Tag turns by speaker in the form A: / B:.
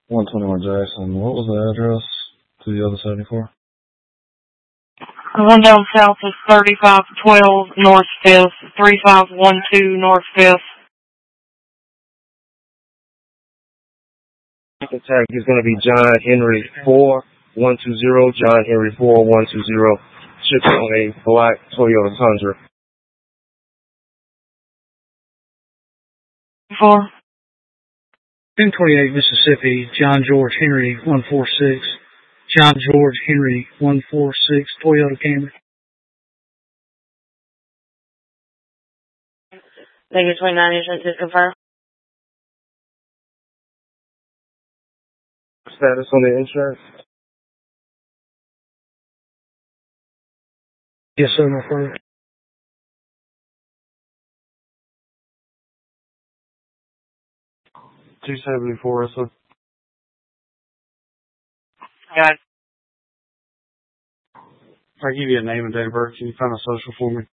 A: 121 Jackson. What was the address to the other 74?
B: The one down south is 3512 North 5th, 3512 North 5th.
C: The tag is going to be John Henry 4120, John Henry 4120, shipping on a black Toyota Tundra.
B: 4.
D: 1028 Mississippi, John George Henry 146, John George Henry 146, Toyota Camry.
B: Vegas 29 insurance is confirmed.
C: Status on the insurance?
D: Yes, sir, my friend.
A: $274, sir.
B: Got it.
A: If I give you a name and date of birth, can you find a social for me?